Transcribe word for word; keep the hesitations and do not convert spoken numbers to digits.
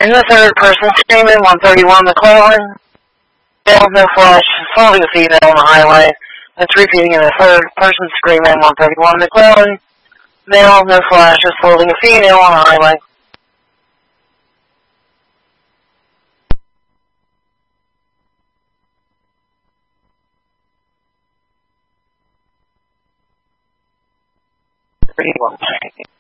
In the third person screaming, one thirty-one McClellan. Male, no flash, assaulting a female on the highway. That's repeating in the third person screaming, one thirty-one McClellan. Male, no flash, assaulting a female on the highway. thirty-one.